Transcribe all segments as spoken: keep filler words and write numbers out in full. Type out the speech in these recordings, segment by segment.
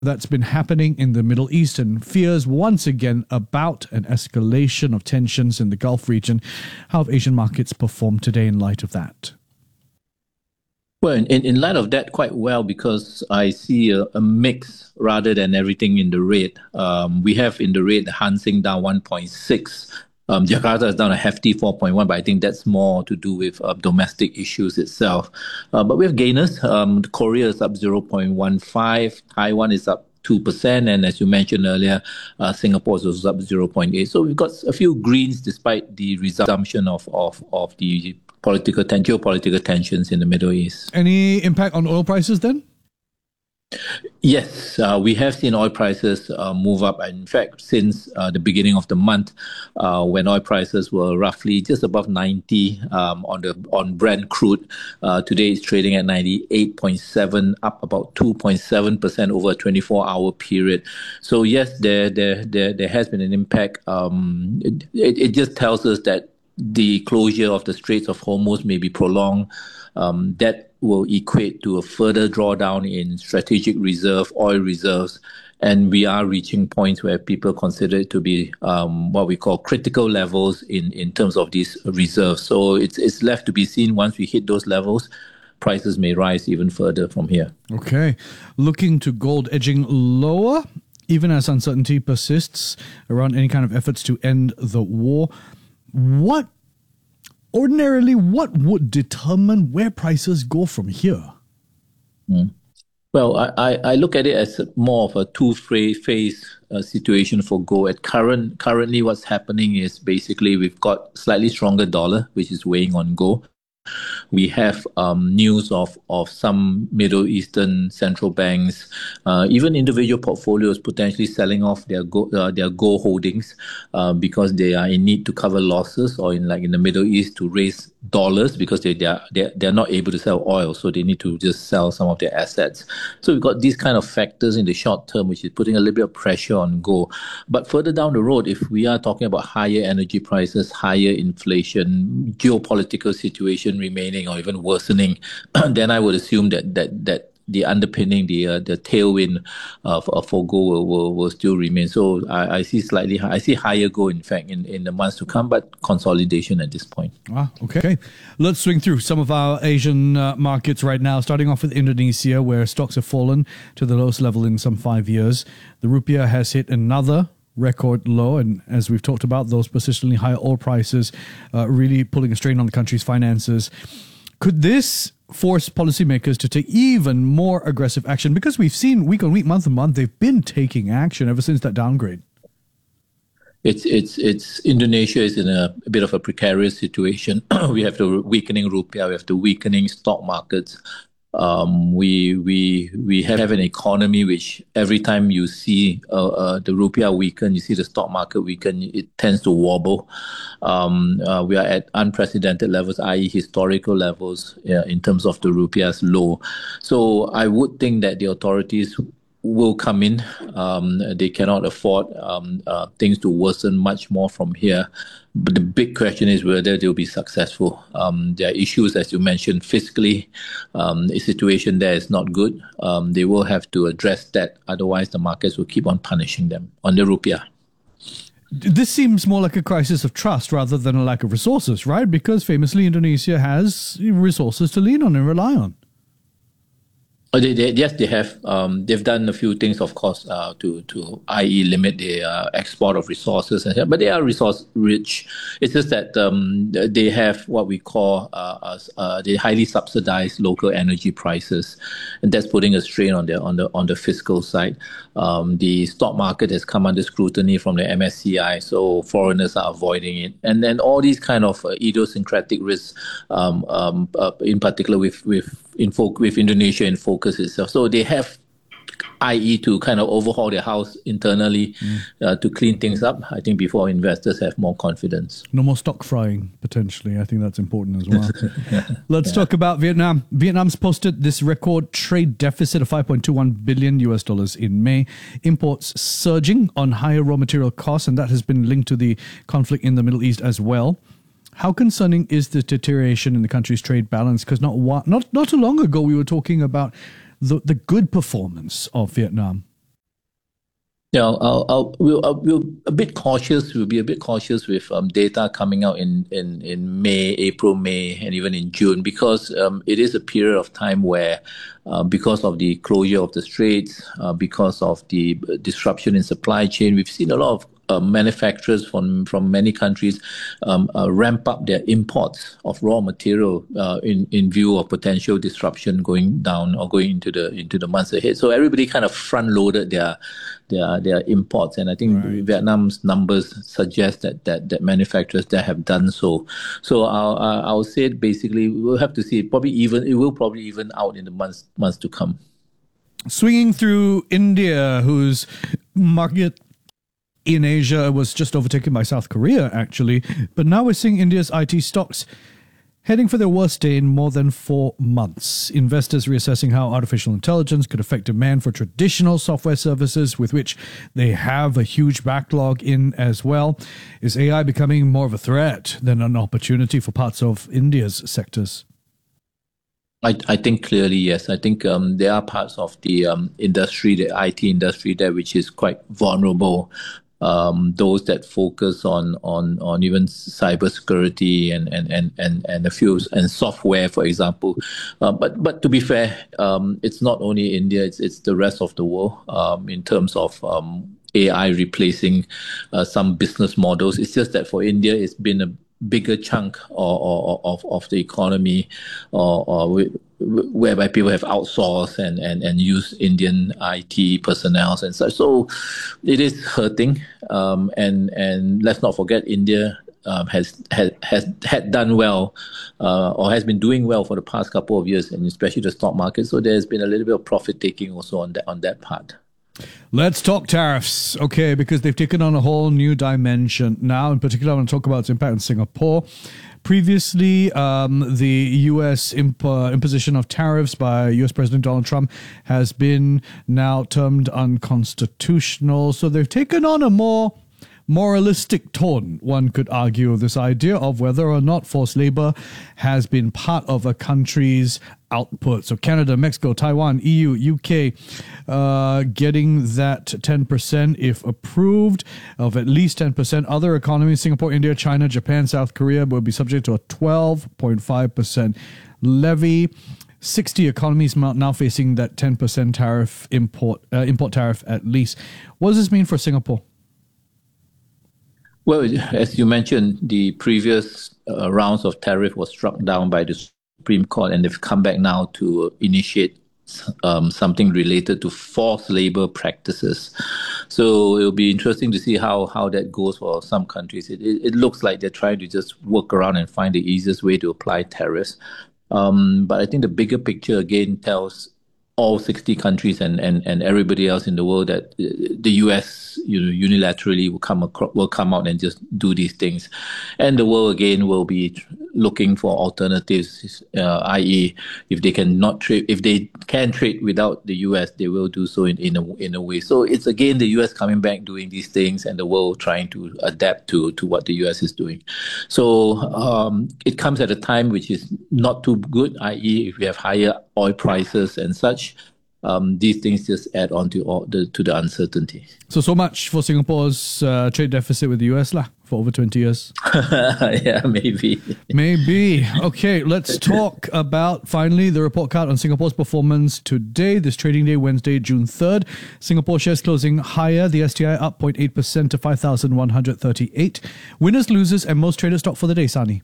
that's been happening in the Middle East and fears once again about an escalation of tensions in the Gulf region. How have Asian markets performed today in light of that? Well, in, in light of that, quite well, because I see a, a mix rather than everything in the red. Um, we have in the red the Hang Seng down one point six. Um, Jakarta is down a hefty four point one, but I think that's more to do with uh, domestic issues itself. Uh, but we have gainers. Um, Korea is up zero point one five. Taiwan is up two percent. And as you mentioned earlier, uh, Singapore is also up zero point eight. So we've got a few greens despite the resumption of, of, of the political ten- geopolitical tensions in the Middle East. Any impact on oil prices then? Yes, uh, we have seen oil prices uh, move up. In fact, since uh, the beginning of the month, uh, when oil prices were roughly just above ninety um, on the on Brent crude, uh, today it's trading at ninety-eight point seven, up about two point seven percent over a twenty-four hour period. So yes, there there there, there has been an impact. Um, it, it just tells us that the closure of the Straits of Hormuz may be prolonged. Um, that will equate to a further drawdown in strategic reserve, oil reserves, and we are reaching points where people consider it to be um, what we call critical levels in, in terms of these reserves. So it's it's left to be seen. Once we hit those levels, prices may rise even further from here. Okay. Looking to gold edging lower, even as uncertainty persists around any kind of efforts to end the war. What Ordinarily, what would determine where prices go from here? Mm. Well, I, I look at it as more of a two-phase uh, situation for gold. At current, currently, what's happening is basically we've got slightly stronger dollar, which is weighing on gold. We have um, news of, of some Middle Eastern central banks, uh, even individual portfolios potentially selling off their gold, uh, their gold holdings uh, because they are in need to cover losses, or in like in the Middle East to raise dollars because they they are they're, they're not able to sell oil, so they need to just sell some of their assets. So we've got these kind of factors in the short term, which is putting a little bit of pressure on gold. But further down the road, if we are talking about higher energy prices, higher inflation, geopolitical situation remaining or even worsening, then I would assume that that that the underpinning, the uh, the tailwind uh, for, for gold will, will, will still remain. So I, I see slightly, I see higher gold, in fact, in, in the months to come, but consolidation at this point. Ah, okay. Let's swing through some of our Asian uh, markets right now, starting off with Indonesia, where stocks have fallen to the lowest level in some five years. The rupiah has hit another record low, and as we've talked about, those persistently higher oil prices uh, really pulling a strain on the country's finances. Could this force policymakers to take even more aggressive action? Because we've seen week on week, month on month, they've been taking action ever since that downgrade. It's it's it's Indonesia is in a, a bit of a precarious situation. We have the weakening rupiah, we have the weakening stock markets. Um, we we we have an economy which every time you see uh, uh, the rupiah weaken, you see the stock market weaken, it tends to wobble. Um, uh, we are at unprecedented levels, that is historical levels uh, in terms of the rupiah's low. So I would think that the authorities will come in. Um, they cannot afford um, uh, things to worsen much more from here. But the big question is whether they'll be successful. Um, there are issues, as you mentioned, fiscally. Um, the situation there is not good. Um, they will have to address that. Otherwise, the markets will keep on punishing them on the rupiah. This seems more like a crisis of trust rather than a lack of resources, right? Because famously, Indonesia has resources to lean on and rely on. Oh, they, they, yes, they have. Um, they've done a few things, of course, uh, to to that is limit the uh, export of resources, and but they are resource rich. It's just that um, they have what we call uh, uh, the highly subsidized local energy prices, and that's putting a strain on the on the on the fiscal side. Um, the stock market has come under scrutiny from the M S C I, so foreigners are avoiding it, and then all these kind of uh, idiosyncratic risks, um, um, uh, in particular with with in fo- with Indonesia in focus itself. So they have, that is to kind of overhaul their house internally mm. uh, to clean things up, I think, before investors have more confidence. No more stock frying, potentially. I think that's important as well. Let's yeah. talk about Vietnam. Vietnam's posted this record trade deficit of five point two one billion U S dollars in May. Imports surging on higher raw material costs, and that has been linked to the conflict in the Middle East as well. How concerning is the deterioration in the country's trade balance? Because not not not too long ago we were talking about the the good performance of Vietnam. Yeah, I'll, I'll, we'll, I'll, we'll a bit cautious. We'll be a bit cautious with um, data coming out in, in, in May, April, May, and even in June, because um, it is a period of time where, uh, because of the closure of the straits, uh, because of the disruption in supply chain, we've seen a lot of uh, manufacturers from from many countries um, uh, ramp up their imports of raw material uh, in in view of potential disruption going down or going into the into the months ahead. So everybody kind of front loaded their their their imports, and I think Right. Vietnam's numbers suggest that that that manufacturers that have done so. So I'll I'll say it basically we'll have to see. It probably even it will probably even out in the months months to come. Swinging through India, whose market in Asia was just overtaken by South Korea, actually. But now we're seeing India's I T stocks heading for their worst day in more than four months. Investors reassessing how artificial intelligence could affect demand for traditional software services, with which they have a huge backlog in as well. Is A I becoming more of a threat than an opportunity for parts of India's sectors? I, I think clearly, yes. I think um, there are parts of the um, industry, the I T industry there, which is quite vulnerable. Um, those that focus on on on even cybersecurity and and and and and a few and software, for example. Uh, but but to be fair, um, it's not only India; it's it's the rest of the world um, in terms of um, A I replacing uh, some business models. It's just that for India, it's been a bigger chunk or, or, of of the economy, or, or whereby people have outsourced and, and, and used Indian I T personnel and such. So it is hurting. Um, and and let's not forget, India um, has has has had done well, uh, or has been doing well for the past couple of years, and especially the stock market. So there's been a little bit of profit taking also on that on that part. Let's talk tariffs, okay, because they've taken on a whole new dimension now. In particular, I want to talk about its impact on Singapore. Previously, um, the U S imp- uh, imposition of tariffs by U S President Donald Trump has been now termed unconstitutional. So they've taken on a more moralistic tone, one could argue, this idea of whether or not forced labor has been part of a country's output. So Canada, Mexico, Taiwan, E U, U K, uh, getting that ten percent if approved, of at least ten percent. Other economies, Singapore, India, China, Japan, South Korea, will be subject to a twelve point five percent levy. sixty economies now facing that ten percent tariff import, uh, import tariff at least. What does this mean for Singapore? Well, as you mentioned, the previous uh, rounds of tariff was struck down by the Supreme Court, and they've come back now to initiate um, something related to forced labor practices. So it'll be interesting to see how how that goes for some countries. It, it, it looks like they're trying to just work around and find the easiest way to apply tariffs. Um, but I think the bigger picture again tells all sixty countries and, and, and everybody else in the world that the U S, you know, unilaterally will come across, will come out and just do these things, and the world again will be looking for alternatives. Uh, that is, if they can not trade, if they can trade without the U S, they will do so in, in a in a way. So it's again the U S coming back doing these things, and the world trying to adapt to to what the U S is doing. So um, it comes at a time which is not too good. that is, if we have higher oil prices and such. Um, these things just add on to all the to the uncertainty. So, so much for Singapore's uh, trade deficit with the U S lah for over twenty years. Yeah, maybe. Maybe. Okay, let's talk about, finally, the report card on Singapore's performance today, this trading day, Wednesday, June third. Singapore shares closing higher, the S T I up zero point eight percent to five thousand one hundred thirty-eight. Winners, losers, and most traded stock for the day, Sani.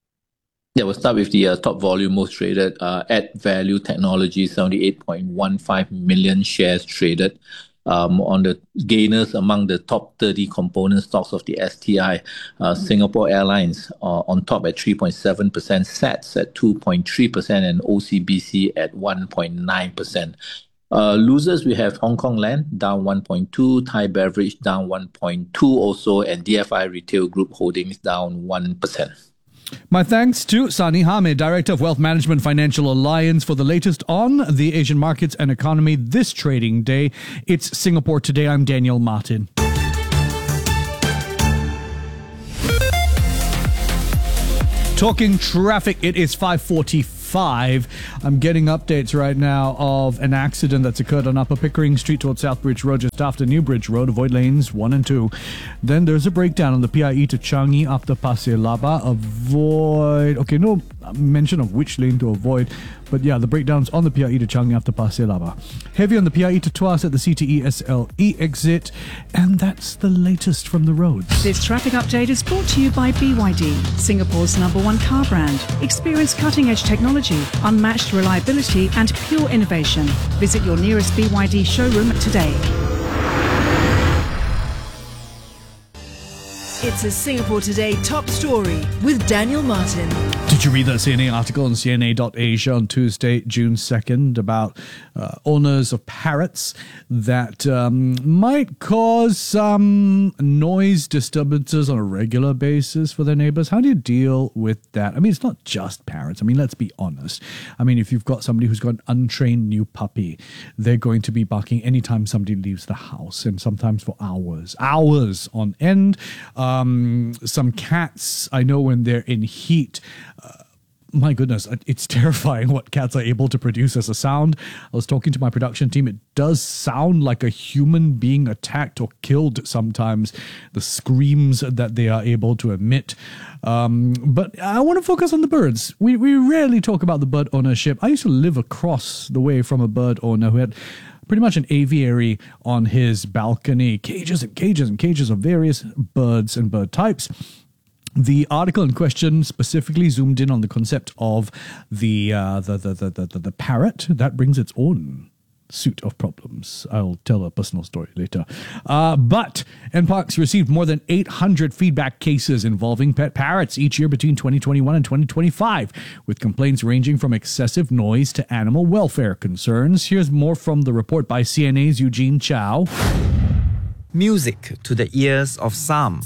Yeah, we'll start with the uh, top volume, most traded. Uh, Add Value Technology, seventy-eight point one five million shares traded. Um, on the gainers among the top thirty component stocks of the S T I, uh, Singapore Airlines uh, on top at three point seven percent, S A T S at two point three percent, and O C B C at one point nine percent. Uh, losers, we have Hong Kong Land down one point two, Thai Beverage down one point two also, and D F I Retail Group Holdings down one percent. My thanks to Sani Hamid, Director of Wealth Management Financial Alliance, for the latest on the Asian markets and economy this trading day. It's Singapore Today. I'm Daniel Martin. Talking traffic, it is five forty-five. five. I'm getting updates right now of an accident that's occurred on Upper Pickering Street towards Southbridge Road just after New Bridge Road. Avoid lanes one and two. Then there's a breakdown on the P I E to Changi after Pasir Laba. Avoid... Okay, no mention of which lane to avoid. But yeah, the breakdowns on the P I E to Changi after Pasir Laba. Heavy on the P I E to Tuas at the C T E S L E exit. And that's the latest from the roads. This traffic update is brought to you by B Y D, Singapore's number one car brand. Experience cutting-edge technology, unmatched reliability and pure innovation. Visit your nearest B Y D showroom today. It's a Singapore Today top story with Daniel Martin. Did you read that C N A article on C N A dot Asia on Tuesday, June second, about uh, owners of parrots that um, might cause some noise disturbances on a regular basis for their neighbors? How do you deal with that? I mean, it's not just parrots. I mean, let's be honest. I mean, if you've got somebody who's got an untrained new puppy, they're going to be barking anytime somebody leaves the house, and sometimes for hours, hours on end. Um, some cats, I know when they're in heat, uh, my goodness, it's terrifying what cats are able to produce as a sound. I was talking to my production team. It does sound like a human being attacked or killed sometimes, the screams that they are able to emit. Um, but I want to focus on the birds. We, we rarely talk about the bird ownership. I used to live across the way from a bird owner who had pretty much an aviary on his balcony, cages and cages and cages of various birds and bird types. The article in question specifically zoomed in on the concept of the uh, the, the, the, the, the parrot. That brings its own suit of problems. I'll tell a personal story later. Uh, but N Parks received more than eight hundred feedback cases involving pet parrots each year between twenty twenty-one and twenty twenty-five, with complaints ranging from excessive noise to animal welfare concerns. Here's more from the report by C N A's Eugene Chow. Music to the ears of some,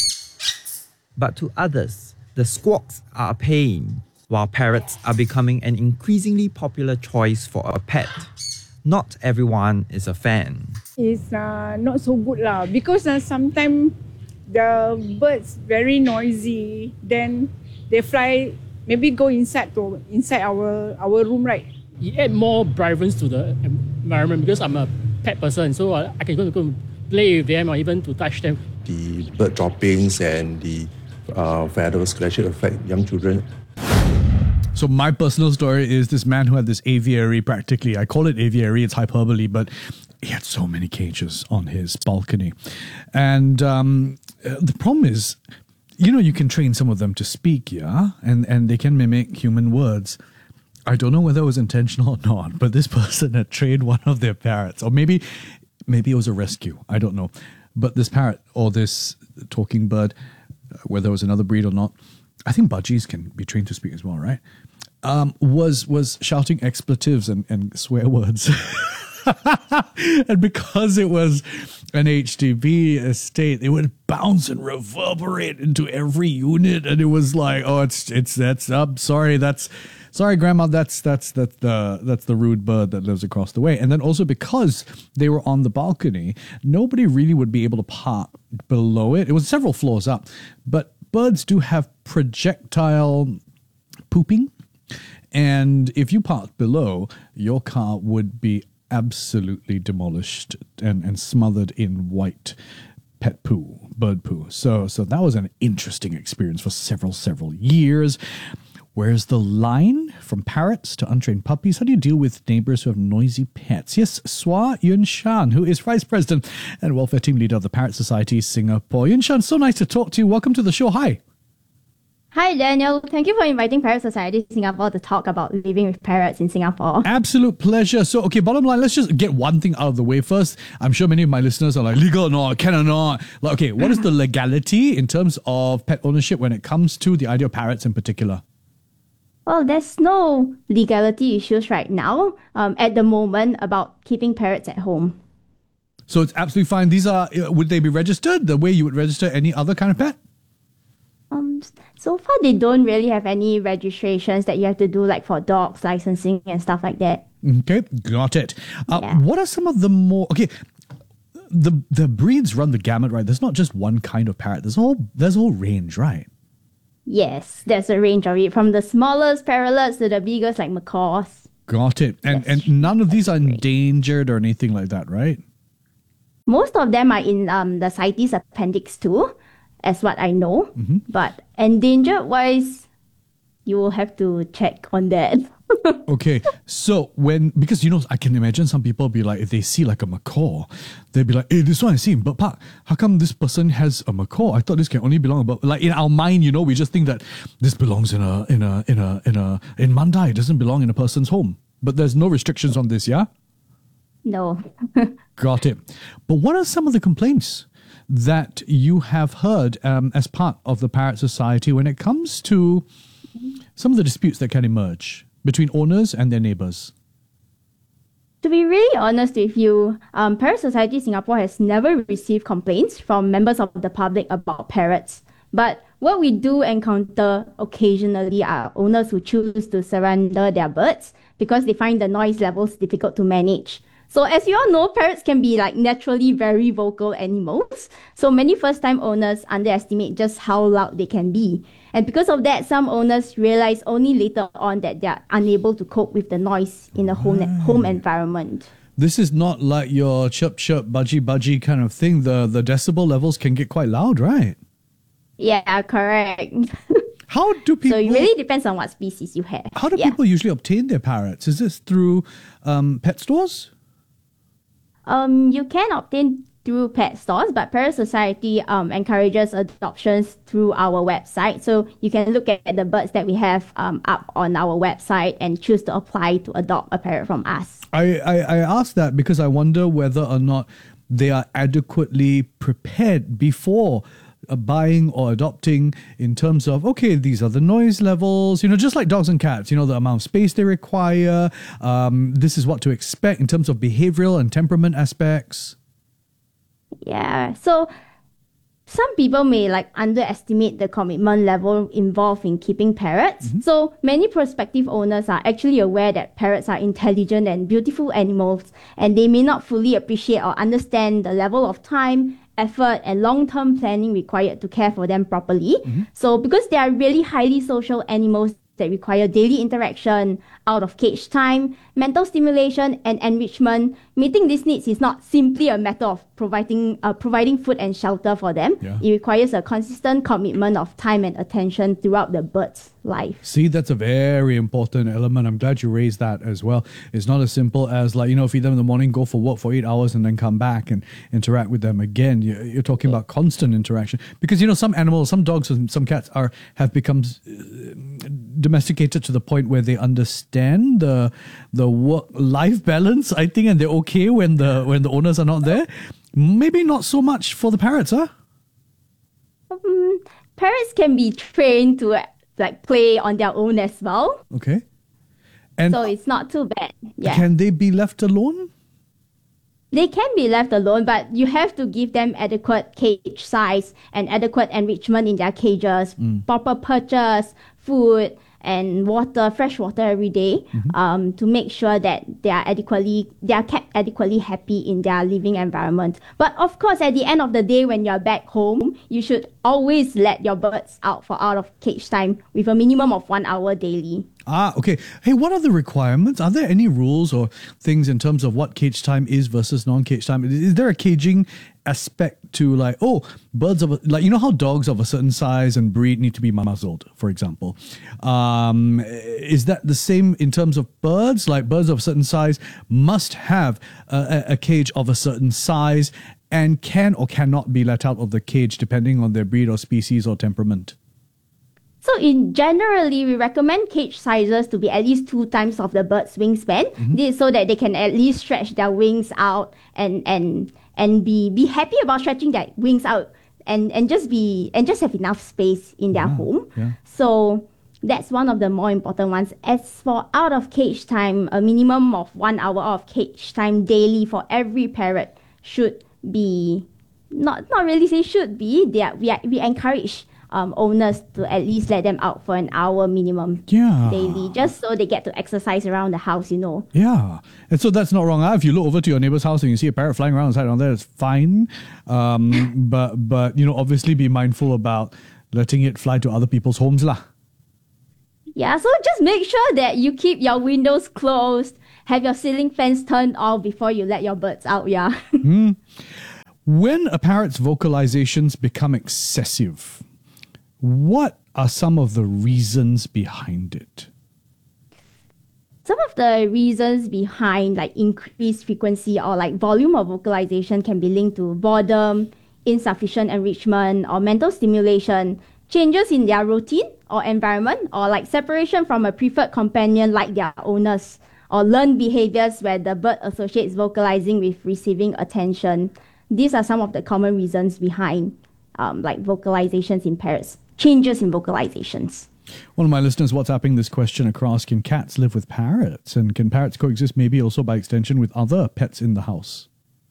but to others, the squawks are a pain, while parrots are becoming an increasingly popular choice for a pet. Not everyone is a fan. It's uh, not so good lah, because uh, sometimes the birds very noisy, then they fly, maybe go inside to inside our our room, right? It add more brightness to the environment because I'm a pet person, so I can go to go and play with them or even to touch them. The bird droppings and the uh, feathers could actually affect young children. So my personal story is this man who had this aviary practically. I call it aviary, it's hyperbole, but he had so many cages on his balcony. And um, the problem is, you know, you can train some of them to speak, yeah? And, and they can mimic human words. I don't know whether it was intentional or not, but this person had trained one of their parrots. Or maybe, maybe it was a rescue. I don't know. But this parrot or this talking bird, whether it was another breed or not, I think budgies can be trained to speak as well, right? Um, was was shouting expletives and, and swear words. And because it was an H D B estate, it would bounce and reverberate into every unit. And it was like, oh, it's it's that's up. Sorry, that's sorry, Grandma. That's that's that's the that's the rude bird that lives across the way. And then also because they were on the balcony, nobody really would be able to park below it. It was several floors up, but birds do have projectile pooping. And if you parked below, your car would be absolutely demolished and, and smothered in white pet poo, bird poo. So, so that was an interesting experience for several, several years. Where's the line from parrots to untrained puppies? How do you deal with neighbors who have noisy pets? Yes, Swa Yun Shan, who is Vice President and Welfare Team Leader of the Parrot Society Singapore. Yun Shan, so nice to talk to you. Welcome to the show. Hi. Hi, Daniel. Thank you for inviting Parrot Society Singapore to talk about living with parrots in Singapore. Absolute pleasure. So, okay, bottom line, let's just get one thing out of the way first. I'm sure many of my listeners are like, legal or not, can or not. Like, okay, what is the legality in terms of pet ownership when it comes to the idea of parrots in particular? Well, there's no legality issues right now um, at the moment about keeping parrots at home. So it's absolutely fine. These are, would they be registered the way you would register any other kind of pet? Um, so far, they don't really have any registrations that you have to do, like for dogs, licensing and stuff like that. Okay, got it. Uh, Yeah. What are some of the more, okay, the the breeds run the gamut, right? There's not just one kind of parrot. There's a whole, there's a whole range, right? Yes, there's a range of it, from the smallest parrotlets to the biggest like macaws. Got it. And Yes. and none of these are endangered or anything like that, right? Most of them are in um, the CITES Appendix two, as what I know. Mm-hmm. But endangered wise, you will have to check on that. Okay, so when, because you know, I can imagine some people be like, if they see like a macaw, they'd be like, hey, this one I see in Bird Park. How come this person has a macaw? I thought this can only belong, but like in our mind, you know, we just think that this belongs in a in a in a in a in Mandai. It doesn't belong in a person's home. But there's no restrictions on this, yeah? No. Got it. But what are some of the complaints that you have heard um, as part of the Parrot Society when it comes to some of the disputes that can emerge between owners and their neighbors? To be really honest with you, um, Parrot Society Singapore has never received complaints from members of the public about parrots. But what we do encounter occasionally are owners who choose to surrender their birds because they find the noise levels difficult to manage. So as you all know, parrots can be like naturally very vocal animals. So many first-time owners underestimate just how loud they can be. And because of that, some owners realize only later on that they are unable to cope with the noise in a home, home environment. This is not like your chirp chirp budgie budgie kind of thing. The the decibel levels can get quite loud, right? Yeah, correct. How do people? So it really depends on what species you have. How do yeah. people usually obtain their parrots? Is this through um, pet stores? Um, you can obtain through pet stores, but Parrot Society um, encourages adoptions through our website. So you can look at the birds that we have um, up on our website and choose to apply to adopt a parrot from us. I, I, I ask that because I wonder whether or not they are adequately prepared before uh, buying or adopting in terms of, okay, these are the noise levels, you know, just like dogs and cats, you know, the amount of space they require. Um, this is what to expect in terms of behavioral and temperament aspects. Yeah, so some people may like underestimate the commitment level involved in keeping parrots. Mm-hmm. So many prospective owners are actually aware that parrots are intelligent and beautiful animals, and they may not fully appreciate or understand the level of time, effort, and long-term planning required to care for them properly. Mm-hmm. So because they are really highly social animals that require daily interaction, out of cage time, mental stimulation, and enrichment, meeting these needs is not simply a matter of providing uh, providing food and shelter for them. Yeah. It requires a consistent commitment of time and attention throughout the bird's life. See, that's a very important element. I'm glad you raised that as well. It's not as simple as like, you know, feed them in the morning, go for work for eight hours and then come back and interact with them again. You're, you're talking about constant interaction because, you know, some animals, some dogs and some cats are have become uh, domesticated to the point where they understand the the work-life balance, I think, and they're okay when the when the owners are not there. Maybe not so much for the parrots, huh? Um, parrots can be trained to uh, like play on their own as well. Okay. And so it's not too bad. Yeah. Can they be left alone? They can be left alone, but you have to give them adequate cage size and adequate enrichment in their cages, mm. proper perches, food, and water, fresh water every day, mm-hmm. um, to make sure that they are adequately, they are kept adequately happy in their living environment. But of course, at the end of the day, when you're back home, you should always let your birds out for out of cage time with a minimum of one hour daily. Ah, okay. Hey, what are the requirements? Are there any rules or things in terms of what cage time is versus non-cage time? Is there a caging aspect to like, oh, birds of a, like, you know how dogs of a certain size and breed need to be muzzled, for example? Um, is that the same in terms of birds? Like birds of a certain size must have a, a cage of a certain size and can or cannot be let out of the cage depending on their breed or species or temperament. So in generally, we recommend cage sizes to be at least two times of the bird's wingspan, mm-hmm. this, so that they can at least stretch their wings out and and and be be happy about stretching their wings out and and just be and just have enough space in their yeah, home. Yeah. So that's one of the more important ones. As for out of cage time, a minimum of one hour of cage time daily for every parrot should be not not really say should be. They are, we are, we encourage. Um, owners to at least let them out for an hour minimum yeah. daily, just so they get to exercise around the house, you know. Yeah. And so that's not wrong. If you look over to your neighbor's house and you see a parrot flying around inside on there, it's fine. Um, but, but, you know, obviously be mindful about letting it fly to other people's homes lah. Yeah, so just make sure that you keep your windows closed, have your ceiling fans turned off before you let your birds out, yeah. mm. When a parrot's vocalizations become excessive, what are some of the reasons behind it? Some of the reasons behind like increased frequency or like volume of vocalization can be linked to boredom, insufficient enrichment, or mental stimulation, changes in their routine or environment, or like separation from a preferred companion like their owners, or learned behaviors where the bird associates vocalizing with receiving attention. These are some of the common reasons behind um, like vocalizations in parrots, changes in vocalizations. One of my listeners WhatsApping this question across, can cats live with parrots? And can parrots coexist maybe also by extension with other pets in the house?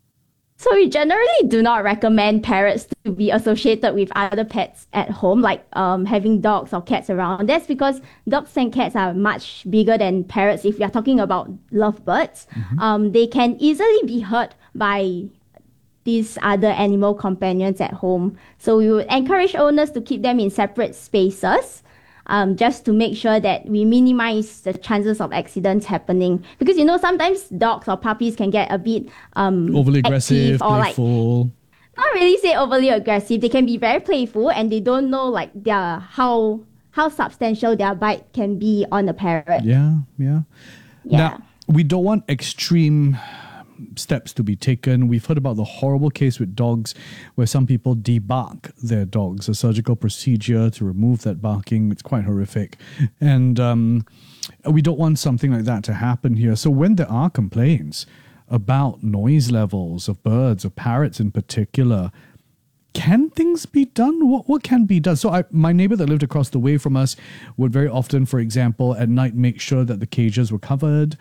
So we generally do not recommend parrots to be associated with other pets at home, like um, having dogs or cats around. That's because dogs and cats are much bigger than parrots. If we are talking about lovebirds, mm-hmm. um, they can easily be hurt by these other animal companions at home. So we would encourage owners to keep them in separate spaces, Um, just to make sure that we minimize the chances of accidents happening. Because, you know, sometimes dogs or puppies can get a bit um, overly aggressive, or playful. Like, not really say overly aggressive. They can be very playful and they don't know like their how how substantial their bite can be on a parrot. Yeah, yeah. Yeah. Now, we don't want extreme steps to be taken. We've heard about the horrible case with dogs where some people debark their dogs, a surgical procedure to remove that barking. It's quite horrific. And um, we don't want something like that to happen here. So when there are complaints about noise levels of birds or parrots in particular, can things be done? What what can be done? So I, my neighbor that lived across the way from us would very often, for example, at night make sure that the cages were covered.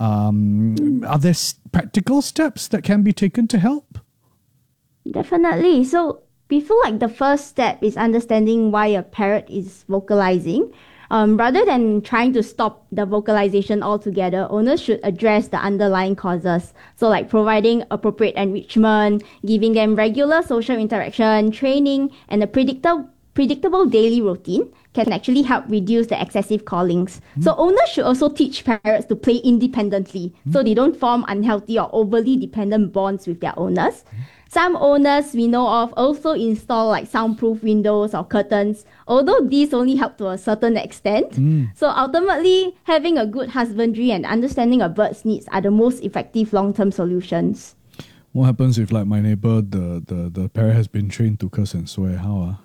Um, are there s- practical steps that can be taken to help? Definitely. So we feel like the first step is understanding why a parrot is vocalizing. Um, rather than trying to stop the vocalization altogether, owners should address the underlying causes. So like providing appropriate enrichment, giving them regular social interaction, training, and a predictable predictable daily routine can actually help reduce the excessive callings. Mm. So owners should also teach parrots to play independently mm. so they don't form unhealthy or overly dependent bonds with their owners. Mm. Some owners we know of also install like soundproof windows or curtains, although these only help to a certain extent. Mm. So ultimately, having a good husbandry and understanding a bird's needs are the most effective long-term solutions. What happens if, like my neighbor, the, the, the parrot has been trained to curse and swear? How ah?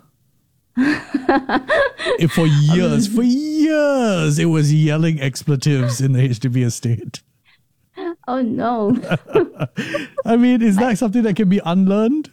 If for years, for years, it was yelling expletives in the H D B estate. Oh no. I mean, is that something that can be unlearned?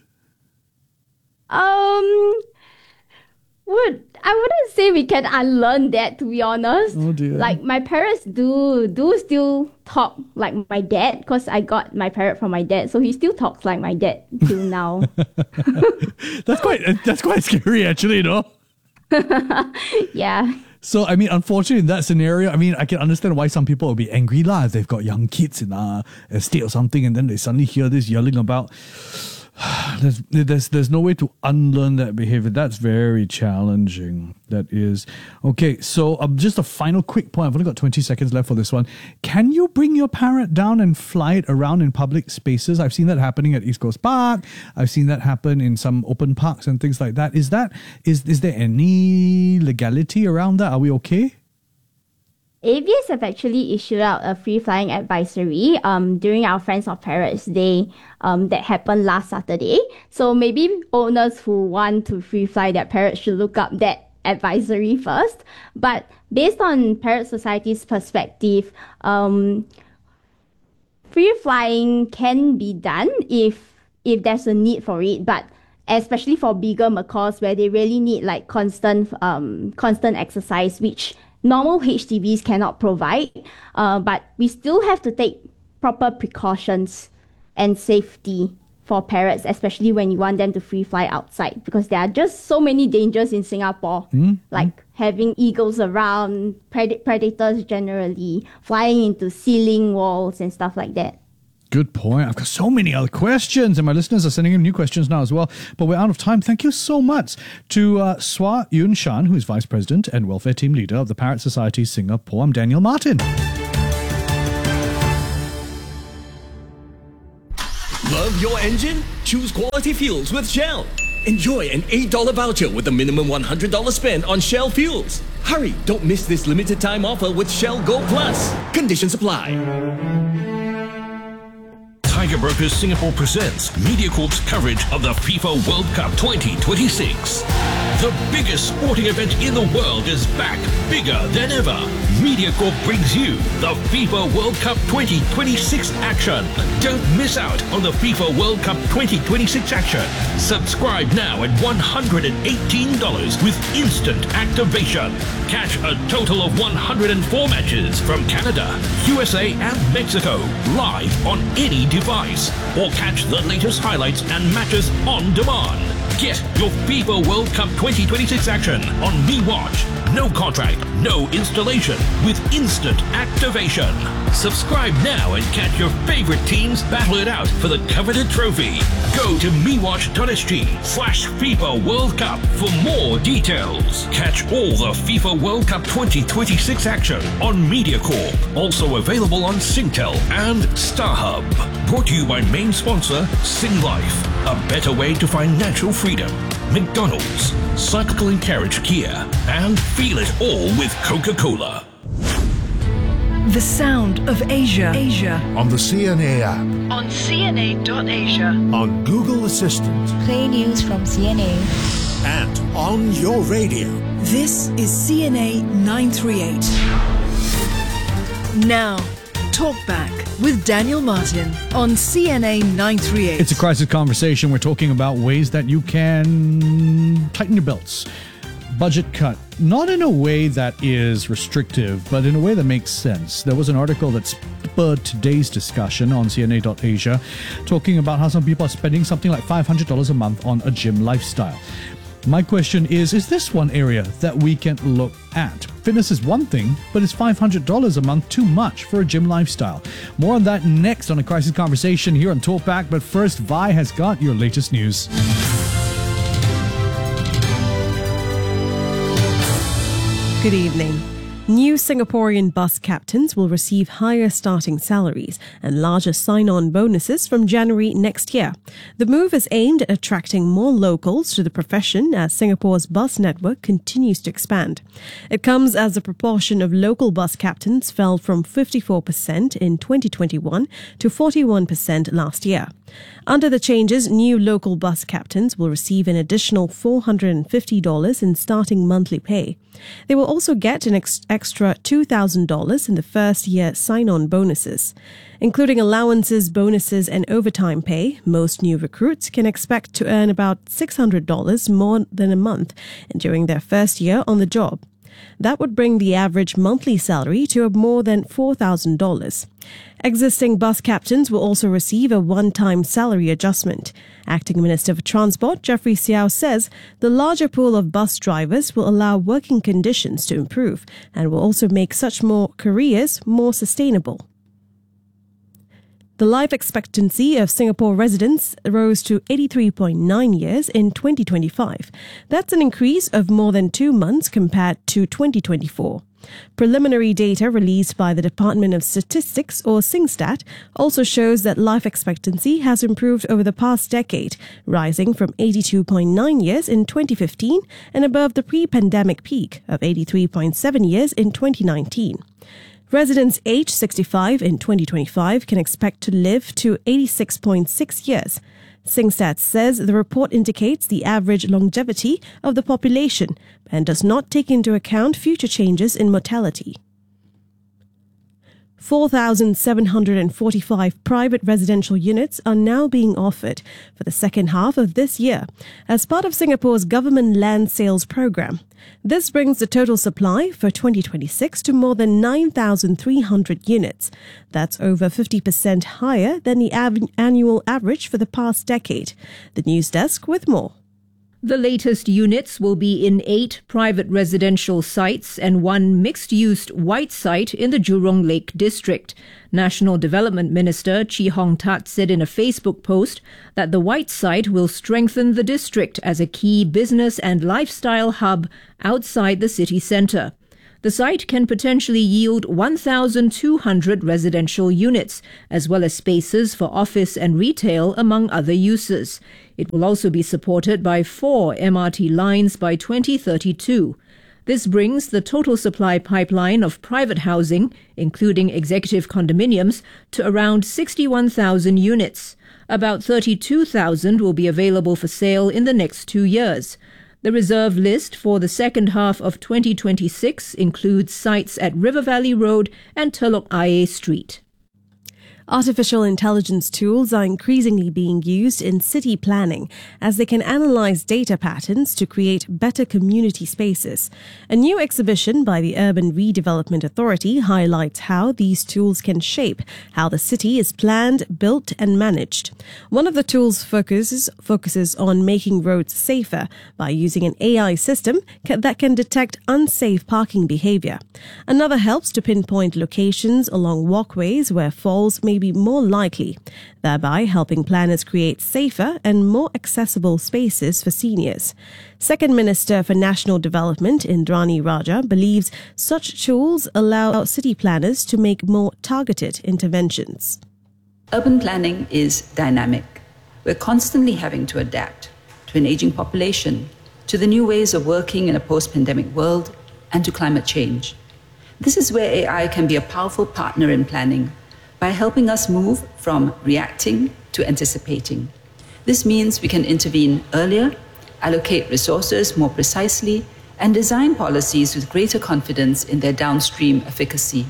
Um, would I wouldn't say we can unlearn that, to be honest. Oh dear. Like my parents do do still talk like my dad, because I got my parrot from my dad, so he still talks like my dad till now. That's quite that's quite scary, actually, you know. Yeah. So, I mean, unfortunately, in that scenario, I mean, I can understand why some people will be angry lah if they've got young kids in a estate or something, and then they suddenly hear this yelling about. There's, there's, there's no way to unlearn that behavior. That's very challenging. That is. Okay, so um, just a final quick point. I've only got twenty seconds left for this one. Can you bring your parrot down and fly it around in public spaces? I've seen that happening at East Coast Park. I've seen that happen in some open parks and things like that. Is that is is there any legality around that? Are we okay? A V S have actually issued out a free flying advisory um, during our Friends of Parrots Day um, that happened last Saturday. So maybe owners who want to free fly their parrots should look up that advisory first. But based on Parrot Society's perspective, um, free flying can be done if if there's a need for it, but especially for bigger macaws where they really need like constant um, constant exercise, which normal H D Bs cannot provide, uh, but we still have to take proper precautions and safety for parrots, especially when you want them to free fly outside, because there are just so many dangers in Singapore, mm-hmm. like having eagles around, pred- predators generally, flying into ceiling walls and stuff like that. Good point. I've got so many other questions, and my listeners are sending in new questions now as well. But we're out of time. Thank you so much to uh, Swa Yun Shan, who is Vice President and Welfare Team Leader of the Parrot Society Singapore. I'm Daniel Martin. Love your engine? Choose quality fuels with Shell. Enjoy an eight dollars voucher with a minimum one hundred dollars spend on Shell fuels. Hurry, don't miss this limited time offer with Shell Go Plus. Conditions apply. Tiger Brokers Singapore presents MediaCorp's coverage of the FIFA World Cup twenty twenty-six. The biggest sporting event in the world is back, bigger than ever. MediaCorp brings you the FIFA World Cup twenty twenty-six action. Don't miss out on the FIFA World Cup twenty twenty-six action. Subscribe now at one hundred eighteen dollars with instant activation. Catch a total of one hundred four matches from Canada, U S A and Mexico live on any device. Or catch the latest highlights and matches on demand. Get your FIFA World Cup twenty twenty-six action on MeWatch. No contract, no installation, with instant activation. Subscribe now and catch your favorite teams battle it out for the coveted trophy. Go to mewatch.sg slash FIFA World Cup for more details. Catch all the FIFA World Cup twenty twenty-six action on MediaCorp. Also available on Singtel and StarHub. Brought to you by main sponsor Singlife. A better way to financial freedom. McDonald's, Cycle and Carriage Kia, and feel it all with Coca-Cola. The sound of Asia. Asia. On the C N A app. On C N A dot asia. On Google Assistant. Play news from C N A. And on your radio. This is C N A nine thirty-eight. Now, Talk Back with Daniel Martin on C N A nine thirty-eight. It's a crisis conversation. We're talking about ways that you can tighten your belts. Budget cut, not in a way that is restrictive, but in a way that makes sense. There was an article that spurred today's discussion on C N A dot asia talking about how some people are spending something like five hundred dollars a month on a gym lifestyle. My question is, is this one area that we can look at? Fitness is one thing, but is five hundred dollars a month too much for a gym lifestyle? More on that next on A Crisis Conversation here on Talkback, but first, Vi has got your latest news. Good evening. New Singaporean bus captains will receive higher starting salaries and larger sign-on bonuses from January next year. The move is aimed at attracting more locals to the profession as Singapore's bus network continues to expand. It comes as the proportion of local bus captains fell from fifty-four percent in twenty twenty-one to forty-one percent last year. Under the changes, new local bus captains will receive an additional four hundred fifty dollars in starting monthly pay. They will also get an ex- extra two thousand dollars in the first year sign-on bonuses. Including allowances, bonuses and overtime pay, most new recruits can expect to earn about six hundred dollars more than a month during their first year on the job. That would bring the average monthly salary to more than four thousand dollars. Existing bus captains will also receive a one-time salary adjustment. Acting Minister for Transport Jeffrey Siao says the larger pool of bus drivers will allow working conditions to improve and will also make such more careers more sustainable. The life expectancy of Singapore residents rose to eighty-three point nine years in twenty twenty-five. That's an increase of more than two months compared to twenty twenty-four. Preliminary data released by the Department of Statistics, or SingStat, also shows that life expectancy has improved over the past decade, rising from eighty-two point nine years in twenty fifteen and above the pre-pandemic peak of eighty-three point seven years in twenty nineteen. Residents aged sixty-five in twenty twenty-five can expect to live to eighty-six point six years. SingStat says the report indicates the average longevity of the population and does not take into account future changes in mortality. four thousand seven hundred forty-five private residential units are now being offered for the second half of this year as part of Singapore's government land sales program. This brings the total supply for twenty twenty-six to more than nine thousand three hundred units. That's over fifty percent higher than the av- annual average for the past decade. The News Desk with more. The latest units will be in eight private residential sites and one mixed-use white site in the Jurong Lake district. National Development Minister Chee Hong Tat said in a Facebook post that the white site will strengthen the district as a key business and lifestyle hub outside the city centre. The site can potentially yield one thousand two hundred residential units, as well as spaces for office and retail, among other uses. It will also be supported by four M R T lines by twenty thirty-two. This brings the total supply pipeline of private housing, including executive condominiums, to around sixty-one thousand units. About thirty-two thousand will be available for sale in the next two years. The reserve list for the second half of twenty twenty-six includes sites at River Valley Road and Telok Ayer Street. Artificial intelligence tools are increasingly being used in city planning as they can analyze data patterns to create better community spaces. A new exhibition by the Urban Redevelopment Authority highlights how these tools can shape how the city is planned, built and managed. One of the tools focuses, focuses on making roads safer by using an A I system that can detect unsafe parking behavior. Another helps to pinpoint locations along walkways where falls may be more likely, thereby helping planners create safer and more accessible spaces for seniors. Second Minister for National Development, Indrani Raja, believes such tools allow city planners to make more targeted interventions. Urban planning is dynamic. We're constantly having to adapt to an aging population, to the new ways of working in a post-pandemic world, and to climate change. This is where A I can be a powerful partner in planning, by helping us move from reacting to anticipating. This means we can intervene earlier, allocate resources more precisely, and design policies with greater confidence in their downstream efficacy.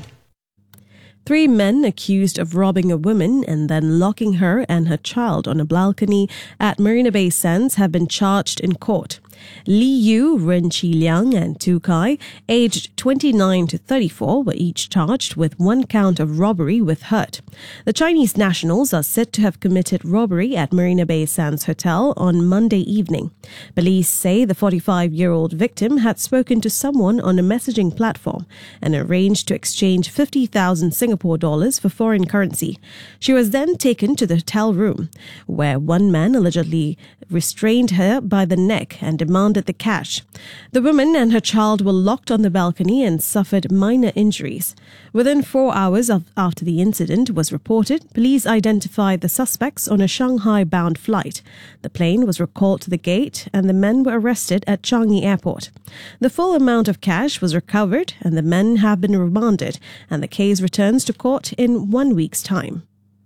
Three men accused of robbing a woman and then locking her and her child on a balcony at Marina Bay Sands have been charged in court. Li Yu, Ren Chi Liang and Tu Kai, aged twenty-nine to thirty-four, were each charged with one count of robbery with hurt. The Chinese nationals are said to have committed robbery at Marina Bay Sands Hotel on Monday evening. Police say the forty-five-year-old victim had spoken to someone on a messaging platform and arranged to exchange fifty thousand Singapore dollars for foreign currency. She was then taken to the hotel room, where one man allegedly restrained her by the neck and demanded the cash. The woman and her child were locked on the balcony and suffered minor injuries. Within four hours of, after the incident was reported, police identified the suspects on a Shanghai-bound flight. The plane was recalled to the gate and the men were arrested at Changi Airport. The full amount of cash was recovered and the men have been remanded, and the case returns to court in one week's time.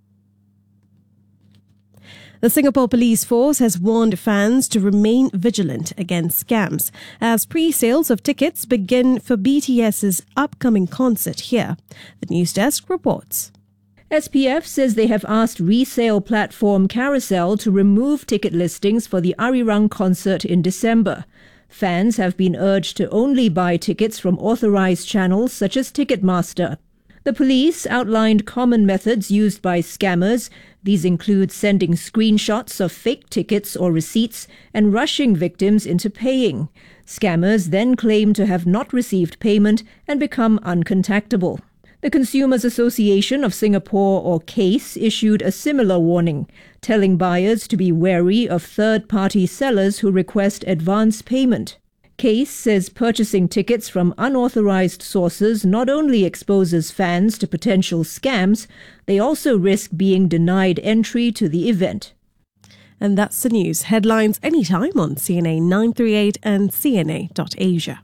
The Singapore Police Force has warned fans to remain vigilant against scams as pre-sales of tickets begin for BTS's upcoming concert here. The News Desk reports. S P F says they have asked resale platform Carousel to remove ticket listings for the Arirang concert in December. Fans have been urged to only buy tickets from authorized channels such as Ticketmaster. The police outlined common methods used by scammers. These include sending screenshots of fake tickets or receipts and rushing victims into paying. Scammers then claim to have not received payment and become uncontactable. The Consumers Association of Singapore, or CASE, issued a similar warning, telling buyers to be wary of third-party sellers who request advance payment. CASE says purchasing tickets from unauthorized sources not only exposes fans to potential scams, they also risk being denied entry to the event. And that's the news. Headlines anytime on C N A nine thirty-eight and C N A dot asia.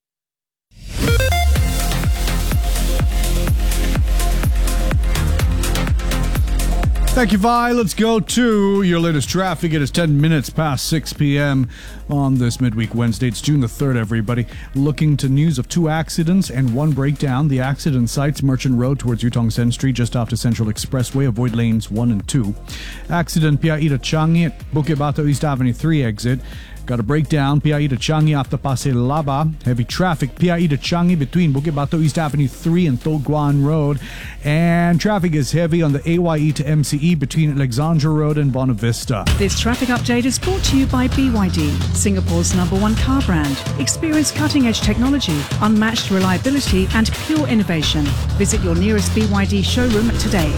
Thank you, Vi. Let's go to your latest traffic. It is ten minutes past six p.m. on this midweek Wednesday. It's June the third, everybody. Looking to news of two accidents and one breakdown. The accident sites Merchant Road towards Yutong Sen Street just after Central Expressway. Avoid lanes one and two. Accident Pia Ida Changi at Bukit Batok East Avenue three exit. Got a breakdown, P I E to Changi after Pasir Laba. Heavy traffic, P I E to Changi between Bukit Batok East Avenue three and Toh Guan Road. And traffic is heavy on the A Y E to M C E between Alexandra Road and Bonavista. This traffic update is brought to you by B Y D, Singapore's number one car brand. Experience cutting-edge technology, unmatched reliability and pure innovation. Visit your nearest B Y D showroom today.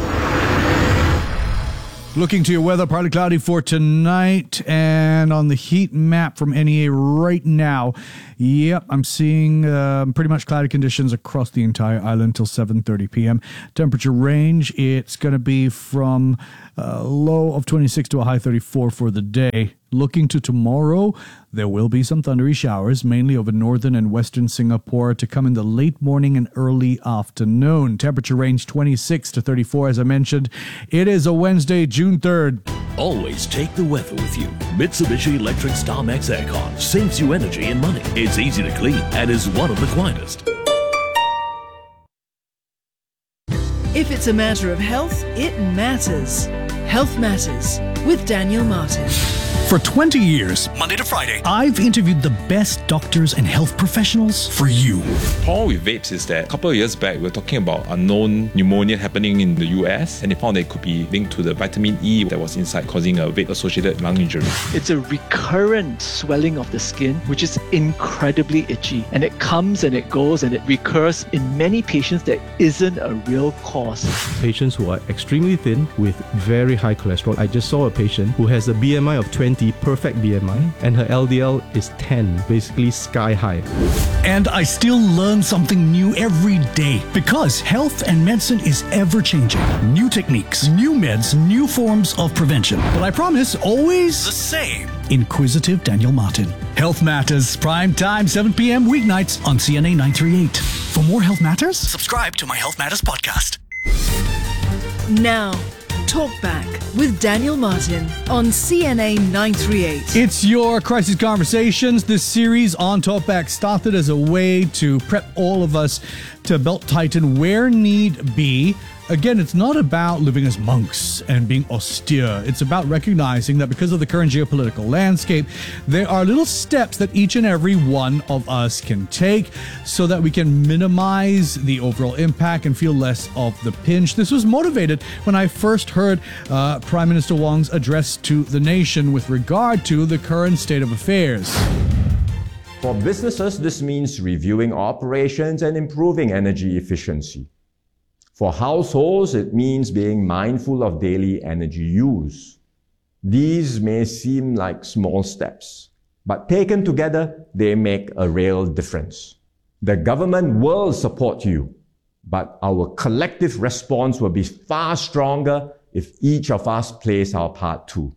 Looking to your weather, partly cloudy for tonight, and on the heat map from N E A right now, yep, I'm seeing um, pretty much cloudy conditions across the entire island till seven thirty p.m. Temperature range, it's going to be from a low of twenty-six to a high thirty-four for the day. Looking to tomorrow, there will be some thundery showers, mainly over northern and western Singapore, to come in the late morning and early afternoon. Temperature range twenty-six to thirty-four, as I mentioned. It is a Wednesday, June third. Always take the weather with you. Mitsubishi Electric StarMax Aircon saves you energy and money. It's easy to clean and is one of the quietest. If it's a matter of health, it matters. Health Matters with Daniel Martin. For twenty years, Monday to Friday, I've interviewed the best doctors and health professionals for you. The problem with vapes is that a couple of years back, we were talking about unknown pneumonia happening in the U S, and they found that it could be linked to the vitamin E that was inside, causing a vape-associated lung injury. It's a recurrent swelling of the skin, which is incredibly itchy, and it comes and it goes and it recurs in many patients that isn't a real cause. Patients who are extremely thin with very high cholesterol. I just saw a patient who has a B M I of twenty, perfect B M I, and her L D L is ten, basically sky high. And I still learn something new every day because health and medicine is ever changing. New techniques, new meds, new forms of prevention. But I promise, always the same. Inquisitive Daniel Martin. Health Matters, prime time, seven p.m. weeknights on C N A nine thirty-eight. For more Health Matters, subscribe to my Health Matters podcast. Now, Talk Back with Daniel Martin on C N A nine thirty-eight. It's your Crisis Conversations. This series on Talkback started as a way to prep all of us to belt tighten where need be. Again, it's not about living as monks and being austere. It's about recognizing that because of the current geopolitical landscape, there are little steps that each and every one of us can take so that we can minimize the overall impact and feel less of the pinch. This was motivated when I first heard uh, Prime Minister Wong's address to the nation with regard to the current state of affairs. For businesses, this means reviewing operations and improving energy efficiency. For households, it means being mindful of daily energy use. These may seem like small steps, but taken together, they make a real difference. The government will support you, but our collective response will be far stronger if each of us plays our part too.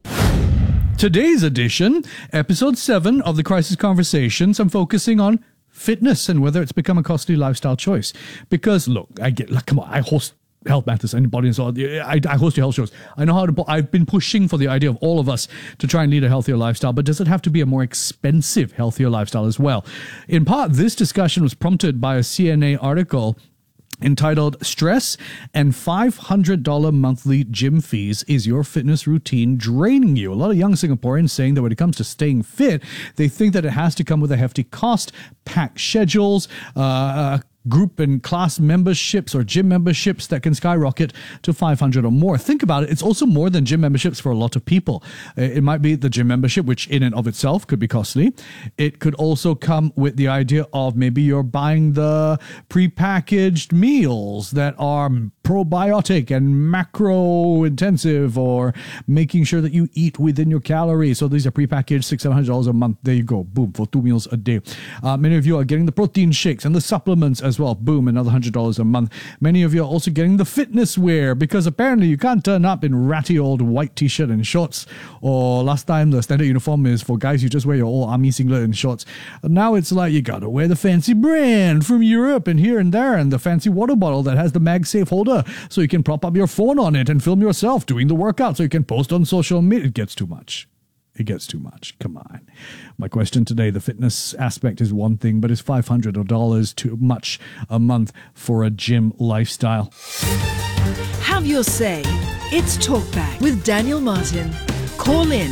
Today's edition, episode seven of the Crisis Conversations, I'm focusing on fitness and whether it's become a costly lifestyle choice. Because look, I get like, come on, I host Health Matters and Body and Soul. I, I host your health shows. I know how to. I've been pushing for the idea of all of us to try and lead a healthier lifestyle. But does it have to be a more expensive, healthier lifestyle as well? In part, this discussion was prompted by a C N A article entitled Stress and five hundred dollars Monthly Gym Fees. Is your fitness routine draining you? A lot of young Singaporeans saying that when it comes to staying fit, they think that it has to come with a hefty cost, packed schedules, uh, uh group and class memberships or gym memberships that can skyrocket to five hundred dollars or more. Think about it. It's also more than gym memberships for a lot of people. It might be the gym membership, which in and of itself could be costly. It could also come with the idea of maybe you're buying the prepackaged meals that are probiotic and macro intensive, or making sure that you eat within your calories. So these are prepackaged, six, seven hundred dollars a month. There you go. Boom, for two meals a day. Uh, many of you are getting the protein shakes and the supplements as well. Boom, another one hundred dollars a month. Many of you are also getting the fitness wear, because apparently you can't turn up in ratty old white t-shirt and shorts, or last time the standard uniform is for guys, you just wear your old army singlet and shorts. Now it's like you gotta wear the fancy brand from Europe and here and there, and the fancy water bottle that has the MagSafe holder so you can prop up your phone on it and film yourself doing the workout so you can post on social media. It gets too much. It gets too much. Come on. My question today, the fitness aspect is one thing, but is five hundred dollars too much a month for a gym lifestyle? Have your say. It's Talkback with Daniel Martin. Call in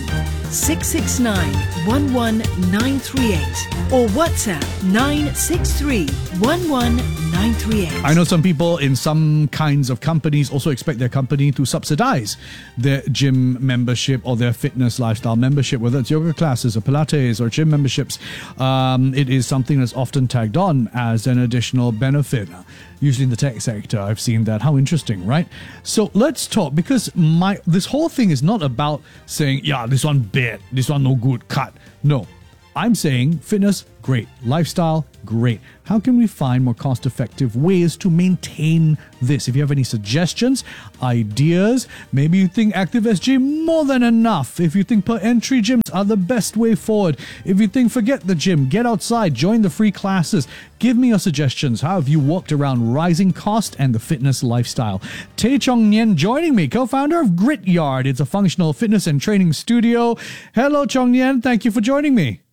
six six nine, one one nine three eight or WhatsApp nine six three, one one nine three eight. I know some people in some kinds of companies also expect their company to subsidize their gym membership or their fitness lifestyle membership, whether it's yoga classes or Pilates or gym memberships. Um, it is something that's often tagged on as an additional benefit. Usually in the tech sector, I've seen that. How interesting, right? So let's talk, because my this whole thing is not about saying, yeah, this one bad, this one no good, cut. No, I'm saying fitness, great. Lifestyle, great. How can we find more cost-effective ways to maintain this? If you have any suggestions, ideas, maybe you think ActiveSG more than enough. If you think per entry gyms are the best way forward. If you think forget the gym, get outside, join the free classes. Give me your suggestions. How have you worked around rising cost and the fitness lifestyle? Tay Chong Nien joining me, co-founder of Grit Yard. It's a functional fitness and training studio. Hello, Chong Nien. Thank you for joining me.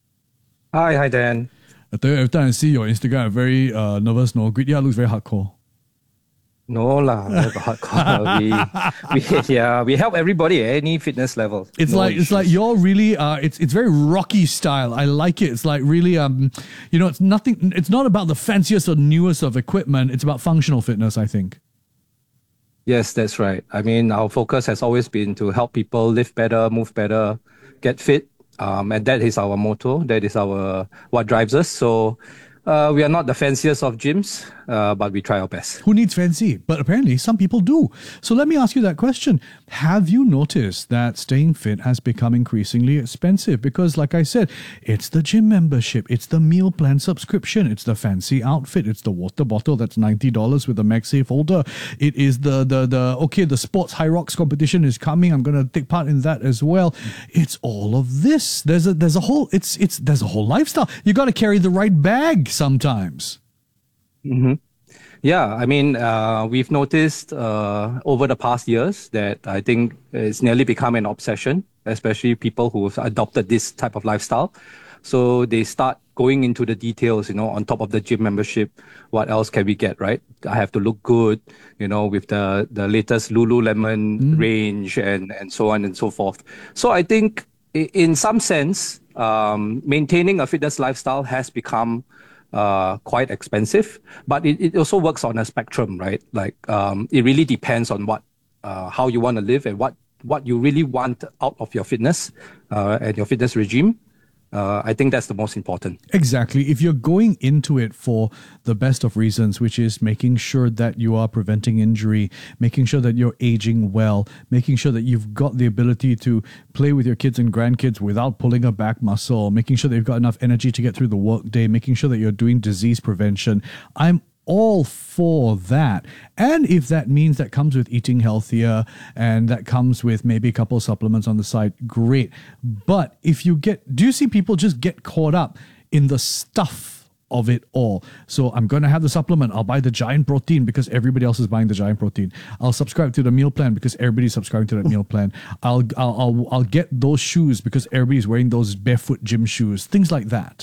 Hi, hi, Dan. I tell you, every time I see your Instagram, I'm very uh, nervous. No, Grit Yard looks very hardcore. No lah, never hardcore. we, we, yeah, we help everybody at any fitness level. It's no like issues. it's like you're really uh, it's it's very Rocky style. I like it. It's like really um, you know, it's nothing. It's not about the fanciest or newest of equipment. It's about functional fitness, I think. Yes, that's right. I mean, our focus has always been to help people live better, move better, get fit. Um, and that is our motto. That is our what drives us. So uh, we are not the fanciest of gyms, uh, but we try our best. Who needs fancy? But apparently some people do. So let me ask you that question. Have you noticed that staying fit has become increasingly expensive? Because like I said, it's the gym membership, it's the meal plan subscription, it's the fancy outfit, it's the water bottle that's ninety dollars with a MagSafe holder. It is the, the, the okay, the sports high rocks competition is coming. I'm going to take part in that as well. It's all of this. There's a, there's a whole, it's, it's, there's a whole lifestyle. You got to carry the right bag sometimes. Mm-hmm. Yeah, I mean, uh, we've noticed uh, over the past years that I think it's nearly become an obsession, especially people who've adopted this type of lifestyle. So they start going into the details, you know, on top of the gym membership, what else can we get, right? I have to look good, you know, with the, the latest Lululemon mm. range and, and so on and so forth. So I think in some sense, um, maintaining a fitness lifestyle has become uh quite expensive, but it, it also works on a spectrum, right? Like um it really depends on what uh how you want to live and what what you really want out of your fitness uh and your fitness regime. Uh, I think that's the most important. Exactly. If you're going into it for the best of reasons, which is making sure that you are preventing injury, making sure that you're aging well, making sure that you've got the ability to play with your kids and grandkids without pulling a back muscle, making sure that you've got enough energy to get through the workday, making sure that you're doing disease prevention, I'm all for that. And if that means that comes with eating healthier and that comes with maybe a couple of supplements on the side, great. But if you get, do you see people just get caught up in the stuff of it all? So I'm going to have the supplement. I'll buy the Giant Protein because everybody else is buying the Giant Protein. I'll subscribe to the meal plan because everybody's subscribing to that meal plan. I'll, I'll, I'll, I'll get those shoes because everybody's wearing those barefoot gym shoes, things like that.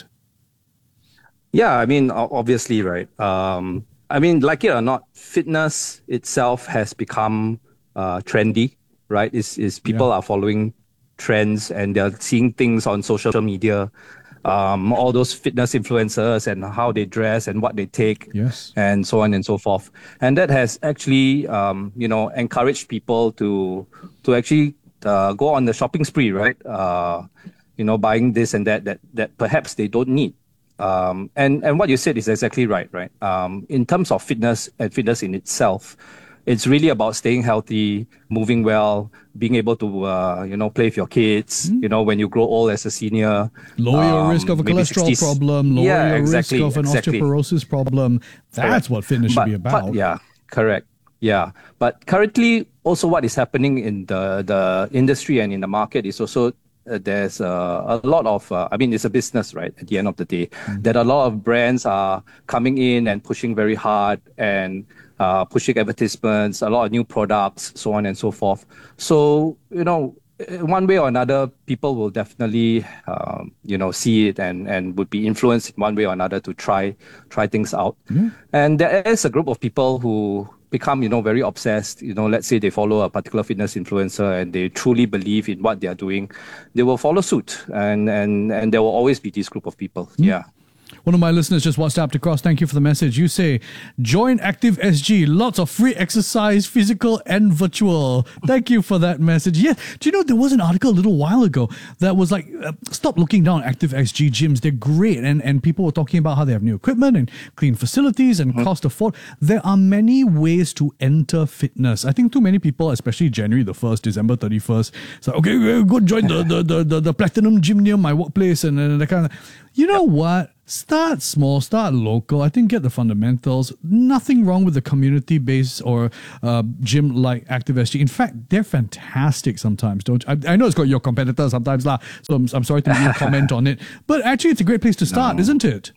Yeah, I mean, obviously, right? Um, I mean, like it or not, fitness itself has become uh, trendy, right? Is is people yeah. are following trends and they're seeing things on social media, um, all those fitness influencers and how they dress and what they take, yes, and so on and so forth. And that has actually, um, you know, encouraged people to to actually uh, go on the shopping spree, right? Uh, you know, buying this and that that that perhaps they don't need. Um, and, and what you said is exactly right, right? Um, in terms of fitness and fitness in itself, it's really about staying healthy, moving well, being able to, uh, you know, play with your kids, mm. you know, when you grow old as a senior. Lower um, your risk of a cholesterol sixties problem, lower yeah, your exactly, risk of an exactly. osteoporosis problem. That's correct. what fitness but, should be about. But, yeah, correct. Yeah. But currently, also what is happening in the, the industry and in the market is also Uh, there's uh, a lot of, uh, I mean, it's a business, right? At the end of the day, mm-hmm. that a lot of brands are coming in and pushing very hard and uh, pushing advertisements, a lot of new products, so on and so forth. So, you know, one way or another, people will definitely, um, you know, see it and, and would be influenced in one way or another to try try things out. Mm-hmm. And there is a group of people who become, you know, very obsessed, you know, let's say they follow a particular fitness influencer and they truly believe in what they are doing, they will follow suit. And and, and there will always be this group of people. Mm. Yeah. One of my listeners just WhatsApped across. Thank you for the message. You say, join Active S G. Lots of free exercise, physical and virtual. Thank you for that message. Yeah. Do you know, there was an article a little while ago that was like, uh, stop looking down at Active S G gyms. They're great. And, and people were talking about how they have new equipment and clean facilities and mm-hmm. cost afford. There are many ways to enter fitness. I think too many people, especially January the first, December thirty-first, so okay, go join the, the, the, the, the Platinum Gym near my workplace and, and that kind of, you know what? Start small, start local. I think get the fundamentals. Nothing wrong with the community-based or uh, gym like Active S G. In fact, they're fantastic sometimes. Don't I, I know it's got your competitors sometimes, lah. So I'm, I'm sorry to make you comment on it. But actually, it's a great place to start, no. isn't it?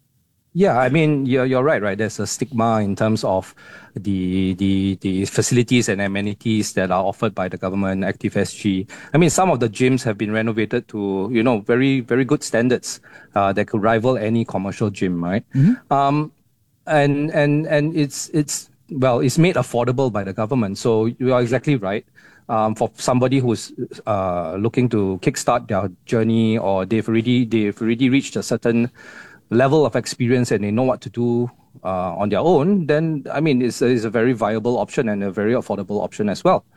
Yeah, I mean, you're, you're right, right? There's a stigma in terms of the, the the facilities and amenities that are offered by the government, Active S G. I mean, some of the gyms have been renovated to, you know, very, very good standards uh, that could rival any commercial gym, right? Mm-hmm. Um, and and and it's, it's well, it's made affordable by the government. So you are exactly right. Um, for somebody who's uh, looking to kickstart their journey, or they've already they've already reached a certain level of experience and they know what to do uh, on their own, then, I mean, it's, it's a very viable option and a very affordable option as well.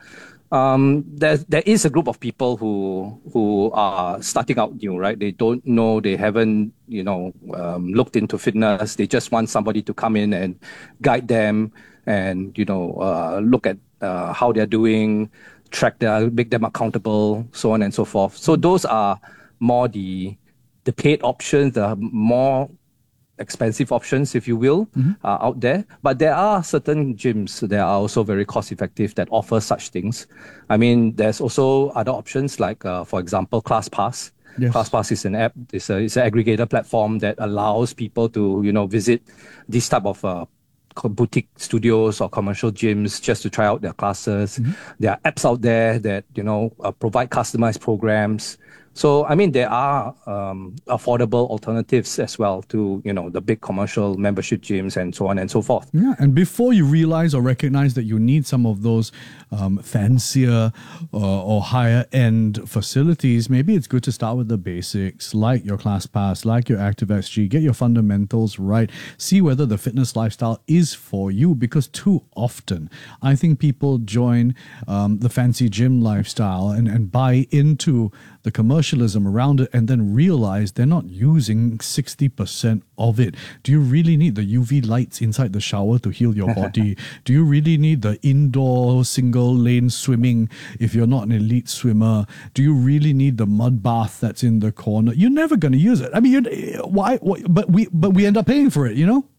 Um, there, there is a group of people who who are starting out new, right? They don't know, they haven't, you know, um, looked into fitness. They just want somebody to come in and guide them and, you know, uh, look at uh, how they're doing, track them, make them accountable, so on and so forth. So those are more the the paid options, the more expensive options, if you will, mm-hmm. uh, out there. But there are certain gyms that are also very cost effective that offer such things. I mean, there's also other options like, uh, for example, ClassPass. Yes. ClassPass is an app, it's, a, it's an aggregator platform that allows people to, you know, visit this type of uh, boutique studios or commercial gyms just to try out their classes. Mm-hmm. There are apps out there that, you know, uh, provide customized programs. So, I mean, there are um, affordable alternatives as well to, you know, the big commercial membership gyms and so on and so forth. Yeah, and before you realize or recognize that you need some of those um, fancier uh, or higher end facilities, maybe it's good to start with the basics, like your ClassPass, like your Active S G. Get your fundamentals right. See whether the fitness lifestyle is for you, because too often I think people join um, the fancy gym lifestyle and, and buy into the commercialism around it and then realize they're not using sixty percent of it. Do you really need the U V lights inside the shower to heal your body? Do you really need the indoor single lane swimming if you're not an elite swimmer? Do you really need the mud bath that's in the corner? You're never going to use it. I mean, you're, why, why? But we, but we end up paying for it, you know?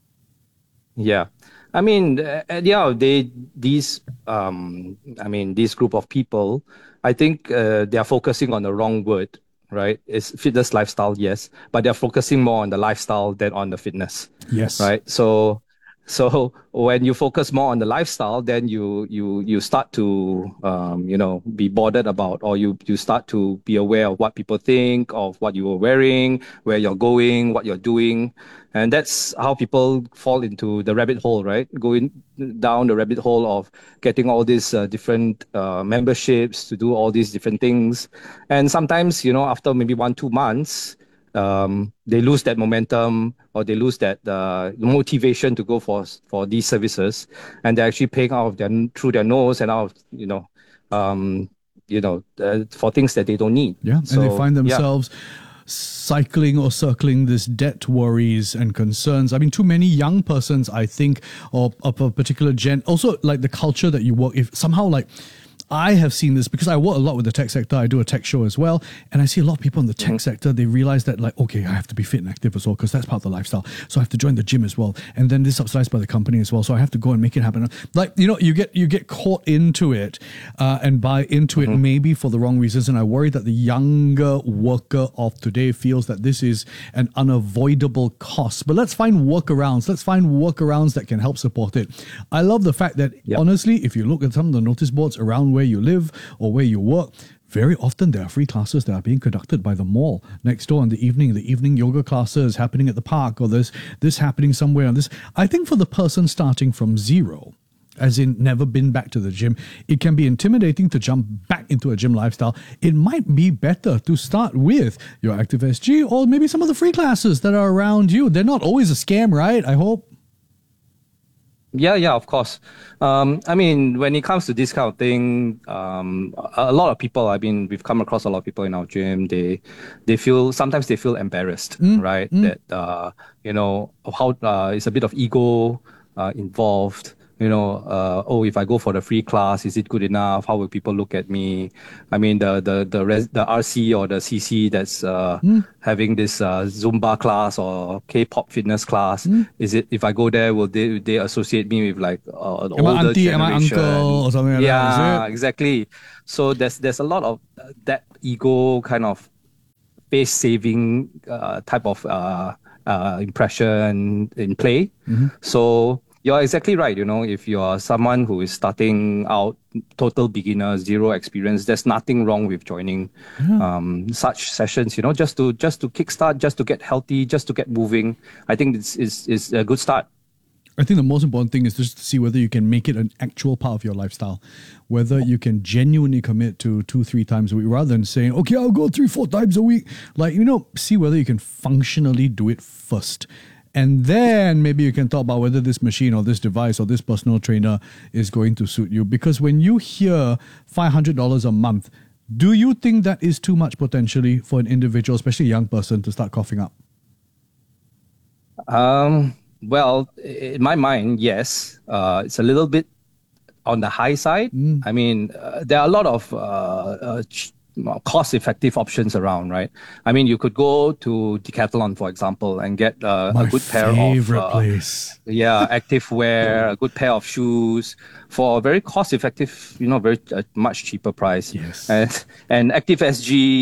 Yeah. I mean, uh, yeah, they, these, um, I mean, this group of people, I think uh, they are focusing on the wrong word, right? It's fitness lifestyle, yes, but they're focusing more on the lifestyle than on the fitness. Yes. Right. So, so when you focus more on the lifestyle, then you you you start to um, you know, be bothered about, or you you start to be aware of what people think of what you are wearing, where you're going, what you're doing. And that's how people fall into the rabbit hole, right? Going down the rabbit hole of getting all these uh, different uh, memberships to do all these different things. And sometimes, you know, after maybe one, two months, um, they lose that momentum, or they lose that uh, motivation to go for for these services. And they're actually paying out of their, through their nose and out of, you know, um, you know, uh, for things that they don't need. Yeah, so, and they find themselves... Yeah. cycling or circling this debt worries and concerns. I mean, too many young persons, I think, or of a particular gen, also like the culture that you work, if somehow like, I have seen this because I work a lot with the tech sector. I do a tech show as well. And I see a lot of people in the tech mm-hmm. sector, they realize that like, okay, I have to be fit and active as well because that's part of the lifestyle. So I have to join the gym as well. And then this is subsidized by the company as well. So I have to go and make it happen. Like, you know, you get you get caught into it uh, and buy into mm-hmm. it maybe for the wrong reasons. And I worry that the younger worker of today feels that this is an unavoidable cost. But let's find workarounds. Let's find workarounds that can help support it. I love the fact that, yep. honestly, if you look at some of the notice boards around where you live or where you work, very often there are free classes that are being conducted by the mall next door in the evening, the evening yoga classes happening at the park, or there's this happening somewhere. And this, I think for the person starting from zero, as in never been back to the gym, it can be intimidating to jump back into a gym lifestyle. It might be better to start with your Active S G or maybe some of the free classes that are around you. They're not always a scam, right? I hope. Yeah, yeah, of course. Um, I mean, when it comes to this kind of thing, um, a, a lot of people, I mean, we've come across a lot of people in our gym, they they feel, sometimes they feel embarrassed, Mm, right? mm. That, uh, you know, how uh, it's a bit of ego uh, involved. You know, uh, oh, if I go for the free class, is it good enough? How will people look at me? I mean, the the the res, the R C or the C C that's uh, Mm. having this uh, Zumba class or K-pop fitness class, Mm. is it, if I go there, will they they associate me with like uh, the Am I older auntie, am I generation? uncle or something like that, is Yeah, it? exactly. So there's there's a lot of uh, that ego kind of face saving uh, type of uh, uh, impression in play. Mhm. So you're exactly right. You know, if you're someone who is starting out, total beginner, zero experience, there's nothing wrong with joining Yeah. um, such sessions. You know, just to just to kickstart, just to get healthy, just to get moving. I think it's is is a good start. I think the most important thing is just to see whether you can make it an actual part of your lifestyle, whether you can genuinely commit to two, three times a week rather than saying, okay, I'll go three, four times a week. Like, you know, see whether you can functionally do it first. And then maybe you can talk about whether this machine or this device or this personal trainer is going to suit you. Because when you hear five hundred dollars a month, do you think that is too much potentially for an individual, especially a young person, to start coughing up? Um, well, in my mind, yes. Uh, it's a little bit on the high side. I mean, uh, there are a lot of uh, uh, ch- cost-effective options around, right? I mean, you could go to Decathlon, for example, and get uh, My a good pair of favorite uh, place. yeah, active wear, a good pair of shoes for a very cost-effective, you know, very uh, much cheaper price. Yes. And and Active S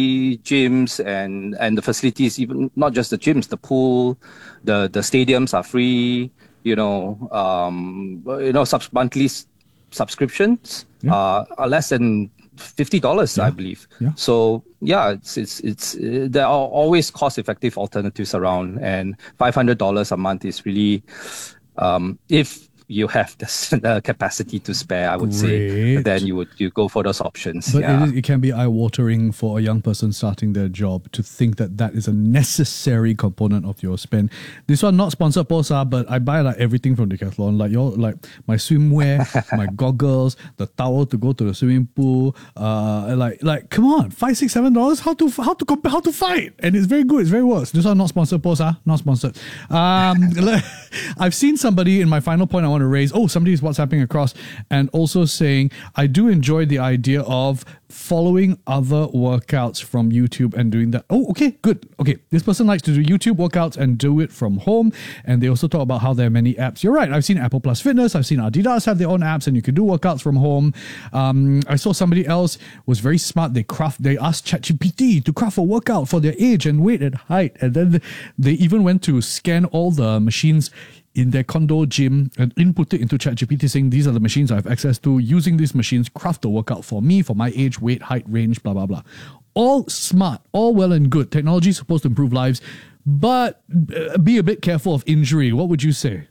G gyms and and the facilities, even not just the gyms, the pool, the the stadiums are free. You know, um, you know, sub- monthly s- subscriptions uh, are less than fifty dollars, I believe. Yeah. So yeah, it's it's it's uh, there are always cost-effective alternatives around, and five hundred dollars a month is really, um, if you have this, the capacity to spare, I would say, Great. then you would you go for those options. But yeah. it, is, it can be eye-watering for a young person starting their job to think that that is a necessary component of your spend. This one not sponsored, Posa, but I buy like everything from Decathlon, like your like my swimwear, my goggles, the towel to go to the swimming pool. Uh, like like come on, five, six, seven dollars. How to how to comp- how to fight? And it's very good. It's very works. This one not sponsored, Posa, not sponsored. Um, I've seen somebody in my final point I want to raise. Oh, somebody's WhatsApping across and also saying, I do enjoy the idea of following other workouts from YouTube and doing that. Oh, okay, good. Okay, this person likes to do YouTube workouts and do it from home. And they also talk about how there are many apps. You're right. I've seen Apple Plus Fitness. I've seen Adidas have their own apps and you can do workouts from home. Um, I saw somebody else was very smart. They craft. They asked ChatGPT to craft a workout for their age and weight and height. And then they even went to scan all the machines in their condo gym and input it into ChatGPT saying these are the machines I have access to. Using these machines, craft a workout for me, for my age, weight, height, range, blah, blah, blah. All smart, all well and good. Technology is supposed to improve lives, but uh, be a bit careful of injury. What would you say?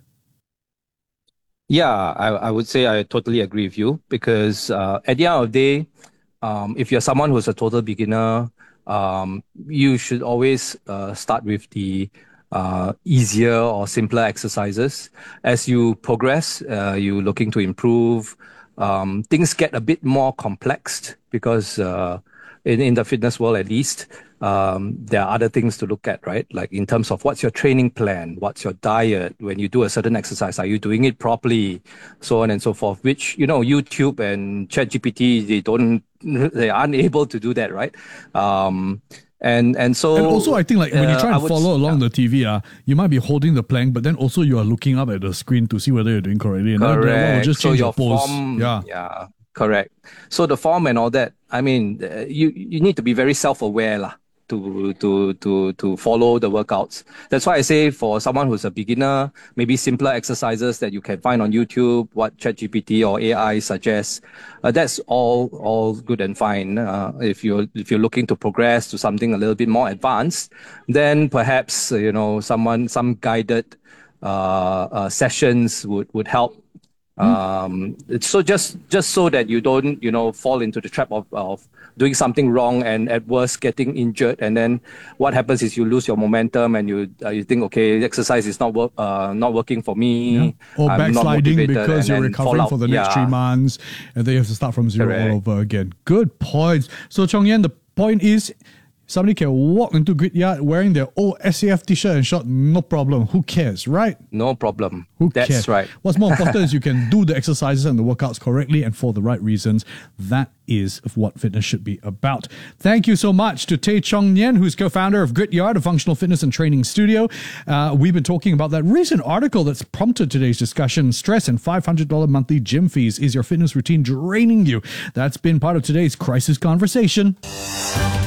Yeah, I, I would say I totally agree with you because uh, at the end of the day, um, if you're someone who's a total beginner, um, you should always uh, start with the uh, easier or simpler exercises. As you progress, uh, you're looking to improve, um, things get a bit more complex because uh, in, in the fitness world at least, um, there are other things to look at, right? Like in terms of what's your training plan, what's your diet, when you do a certain exercise, are you doing it properly, so on and so forth, which, you know, YouTube and ChatGPT, they don't, they aren't able to do that, right? Um, and, and so... And also, I think like when you uh, try I and would- follow along the T V, uh, you might be holding the plank, but then also you are looking up at the screen to see whether you're doing correctly. And then the one will Correct. just So change your your pose. form, Yeah. yeah, correct. So the form and all that, I mean, uh, you you need to be very self-aware lah, to to to to follow the workouts. That's why I say for someone who's a beginner, maybe simpler exercises that you can find on YouTube, what ChatGPT or A I suggests. Uh, that's all all good and fine. Uh, if you're if you're looking to progress to something a little bit more advanced, then perhaps uh, you know someone some guided uh, uh, sessions would would help. Um, it's so just just so that you don't, you know, fall into the trap of, of doing something wrong and at worst getting injured. And then what happens is you lose your momentum and you uh, you think, okay, exercise is not work uh, not working for me. Yeah. Or I'm not backsliding motivated, because and you're then recovering fall out. for the next Yeah. three months and then you have to start from zero Correct. all over again. Good points. So Chong Yen, the point is somebody can walk into Grit Yard wearing their old S A F t-shirt and short, no problem. Who cares, right? No problem. Who That's cares? right. What's more important is you can do the exercises and the workouts correctly and for the right reasons. That is what fitness should be about. Thank you so much to Tay Chong Yen, who's co-founder of Grit Yard, a functional fitness and training studio. Uh, we've been talking about that recent article that's prompted today's discussion. Stress and five hundred dollars monthly gym fees. Is your fitness routine draining you? That's been part of today's crisis conversation.